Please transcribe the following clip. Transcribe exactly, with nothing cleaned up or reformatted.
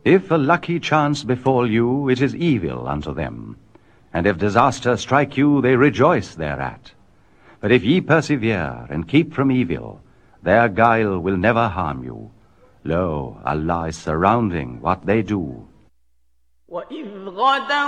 If a lucky chance befall you, it is evil unto them. And if disaster strike you, they rejoice thereat. But if ye persevere, and keep from evil, their guile will never harm you. Lo, Allah is surrounding what they do.